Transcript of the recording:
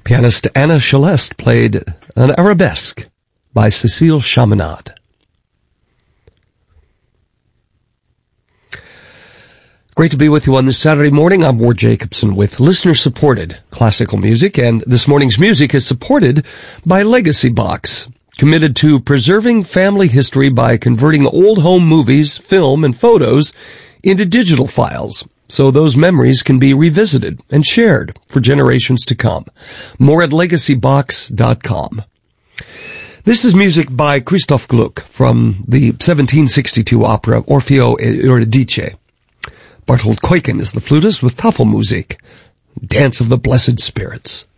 Pianist Anna Celeste played an arabesque by Cécile Chaminade. Great to be with you on this Saturday morning. I'm Ward Jacobson with listener-supported classical music, and this morning's music is supported by Legacy Box, committed to preserving family history by converting old home movies, film, and photos into digital files, so those memories can be revisited and shared for generations to come. More at legacybox.com. This is music by Christoph Gluck from the 1762 opera Orfeo e Euridice. Bartold Keuken is the flutist with Tafelmusik, Dance of the Blessed Spirits.